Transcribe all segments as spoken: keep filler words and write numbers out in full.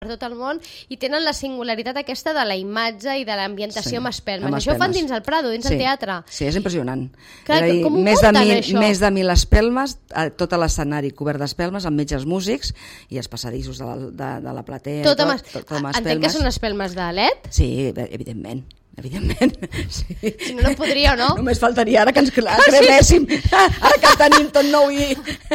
per tot el món i tenen la singularitat aquesta de la imatge i de l'ambientació Sí, amb espelmes. amb Això ho fan espelmes. dins el Prado, dins Sí, el teatre. Sí, és impressionant. Clar, És a dir, com ho més de munten, mil, això? més de mil espelmes, eh, tot l'escenari cobert d'espelmes, amb metges músics i els passadissos de la, de, de la platea. Tot i amb, tot, tot amb entenc espelmes. que són espelmes de L E D? Sí, evidentment. Evidentment. Sí. Si no, no podria, no? Només faltaria ara que ens creméssim. Ara que tenim tot nou i,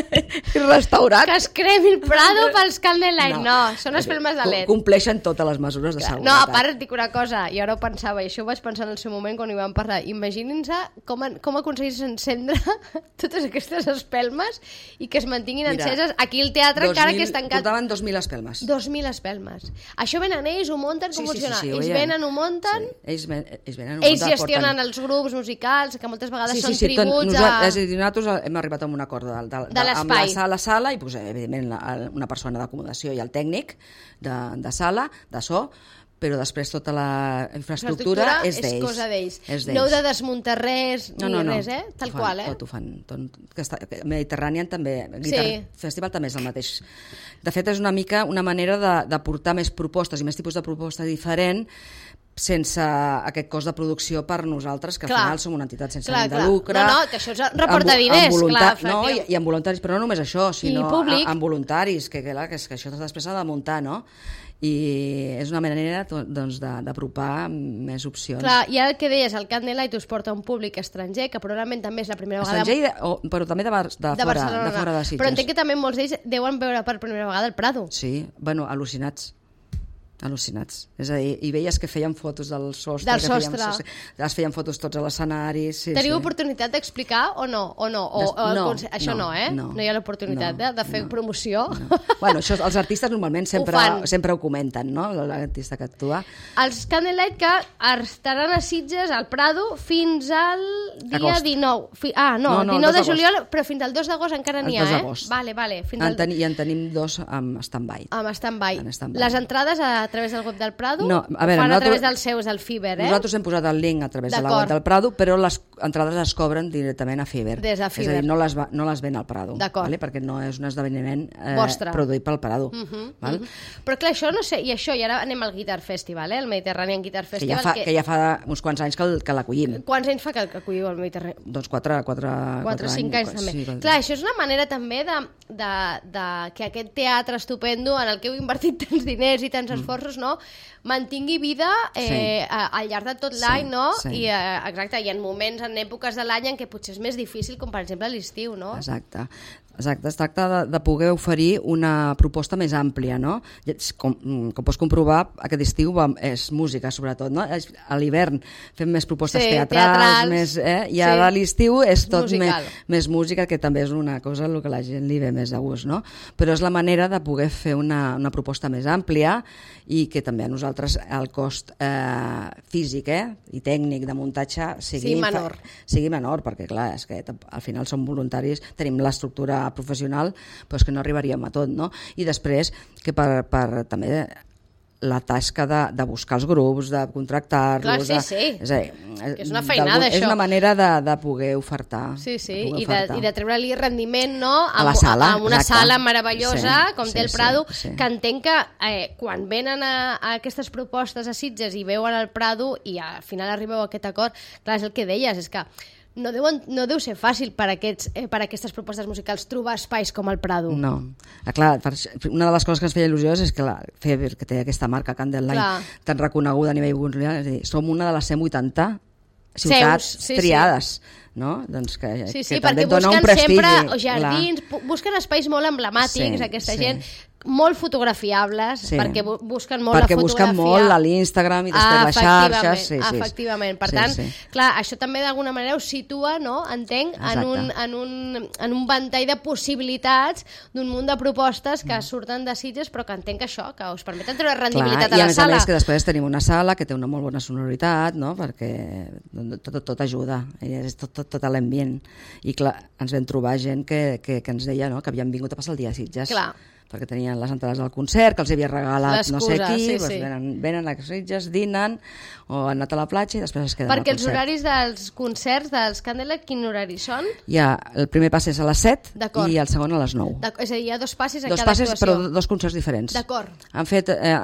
i restaurat. Que es cremi el Prado pels Candlelight. No, no, són espelmes de L E D. Compleixen totes les mesures de seguretat. No, a part et dic una cosa, i ara ho pensava, i això ho vaig pensar en el seu moment quan hi vam parlar. Imaginin-se com, com aconseguís encendre totes aquestes espelmes i que es mantinguin Mira, enceses aquí al teatre encara que és tancat. Portaven dos mil espelmes. dos mil espelmes. Això venen ells, ho munten, com Sí, sí, sí, funciona? sí, ho ells veiem. venen, ho munten, Sí, ells, ven, ells venen, ells munten, gestionen porten... els grups musicals, que moltes vegades Sí, són sí, sí, tot, tributs nosaltres, a... és a dir, nosaltres hem arribat a un acord de, de, de, De amb la l'espai. sala, sala i pues, evidentment la, una persona d'acomodació i el tècnic de, de sala, de so, però després tota la infraestructura és d'ells. És cosa d'ells. És No heu de desmuntar res ni no, no, no. res, eh? Tal Ho fan, qual, eh? Tot ho fan. Tot, que està, que Mediterranean també, Guitar Sí. Festival també és el mateix. De fet, és una mica una manera de, de portar més propostes i més tipus de proposta diferent sense aquest cost de producció per nosaltres, que Clar. al final som una entitat sense Clar, ànim de clar. lucre. No, no, que això es reporta amb, diners, amb voluntat, clar, no, i, efectiu. i amb voluntaris, però no només això, sinó públic. a, amb voluntaris, que, que, clar, que, és, que això després s'ha de muntar, no? I és una manera doncs, de- d'apropar més opcions. Clar, i ara el que deies, el Candlelight us porta un públic estranger, que probablement també és la primera vegada... Estranger, i de, o, però també de, bar, de, de fora, Barcelona. de fora de Sitges. Però entenc que també molts d'ells deuen veure per primera vegada el Prado. Sí, bueno, al·lucinats. Al·lucinats. És a dir, i veies que feien fotos del sostre. Del que sostre. Fèiem, es feien fotos tots a l'escenari. Sí, Teniu sí. oportunitat d'explicar o no? O no? O, Des- o, no, conse- això no, no, eh? no. No hi ha l'oportunitat No, eh? de fer no, promoció. No. Bueno, això els artistes normalment sempre, Ho fan. sempre ho comenten, no? L'artista que actua. Els Candlelight que estaran a Sitges, al Prado, fins al dia Agost. dinou. Fi... Ah, no, No, no, el dinou dos de d'agost. juliol, però fins al dos d'agost encara n'hi ha, El dos eh? d'agost. Vale, vale. Fins En al... ten, I en tenim dos amb stand-by. Amb stand-by. En stand-by. Les entrades a, a través del web del Prado? No, a veure, o fan a nosaltres- través dels seus, del Fiber, eh? Nosaltres hem posat el link a través de la D'acord. web del Prado, però les entrades es cobren directament a Fiber. Des de És Fiber. a dir, no les, va, no les ven al Prado, D'acord. vale? Perquè no és un esdeveniment eh, Vostre. produït pel Prado. Uh -huh, val? uh -huh. Però clar, això no sé, i això, i ara anem al Guitar Festival, eh? El Mediterranean Guitar Que, ja Festival. fa, que ja fa uns quants anys que, el- que l'acollim. Quants anys fa que, que acolliu el Mediterranean? Doncs quatre, quatre, quatre o cinc anys, també. Sí, quatre. Clar, això és una manera també de, de, de que aquest teatre estupendo en el que heu invertit tants diners i tants esforços, no?, mantingui vida eh, Sí. a- al llarg de tot Sí, l'any, no? sí. I, eh, exacte, i en moments, en èpoques de l'any en què potser és més difícil, com per exemple a l'estiu, no? Exacte. Exacte, es tracta de, de poder oferir una proposta més àmplia, no? I ets- Com, com pots comprovar, aquest estiu va- és música, sobretot, no? És- A l'hivern fem més propostes Sí, teatrals, teatrals. més, eh? I Sí. ara a l'estiu és tot més, Musical. més música, que també és una cosa en que la gent li ve més de gust, no? Però és la manera de poder fer una, una proposta més àmplia i que també a nosaltres el cost eh, físic eh, i tècnic de muntatge sigui, Sí, menor. sigui menor, perquè clar, és que tamp- al final som voluntaris, tenim l'estructura professional, però és que no arribaríem a tot, no? I després que per, per també la tasca de, de buscar els grups, de contractar-los... Clar, sí, de, sí. És, a dir, Que és una d'algun- feinada, És això. una manera de, de poder ofertar. Sí, sí, de poder i de, ofertar. i de treure-li rendiment, no? A la Amb- sala, amb una exacte. sala meravellosa, Sí, com sí, té el sí, Prado, sí. que entenc que eh, quan venen a, a aquestes propostes a Sitges i veuen el Prado i al final arribeu a aquest acord, clar, és el que deies, és que no deu, no deu ser fàcil per, aquests, eh, per aquestes propostes musicals trobar espais com el Prado. No. Ah, clar, per això- una de les coses que ens feia il·lusió és que la Feber, que té aquesta marca Candlelight Clar. tan reconeguda a nivell mundial, és a dir, som una de les cent vuitanta ciutats Seus, sí, triades, no? Doncs que, Sí, sí, que també perquè dona un busquen prestigi. sempre clar. jardins, pu- busquen espais molt emblemàtics, Sí, aquesta sí. gent, molt fotografiables, Sí. perquè bu busquen molt Perquè la fotografia. busquen molt a l'Instagram i després les xarxes. Sí, sí. Efectivament. Per Sí, tant, sí. clar, això també d'alguna manera us situa, no?, entenc, en Exacte. un, en, un, en un ventall de possibilitats d'un munt de propostes que surten de Sitges, però que entenc que això, que us permeten treure rendibilitat Clar, i a a la més a sala. més que després tenim una sala que té una molt bona sonoritat, no? Perquè tot, tot, tot ajuda, i és tot, tot, tot l'ambient. I clar, ens vam trobar gent que, que, que ens deia, no?, que havien vingut a passar el dia a Sitges. Clar. perquè tenien les entrades al concert, que els havia regalat no sé qui, sí, doncs sí. venen, venen a Sitges, dinen, o han anat a la platja i després es queden Perquè al els concert. horaris dels concerts dels Candela, quin horari són? Ja, el primer pas és a les set D'acord. i el segon a les nou. És a dir, hi ha dos passes a Dos cada passes, actuació. però dos concerts diferents. D'acord. Han fet, eh,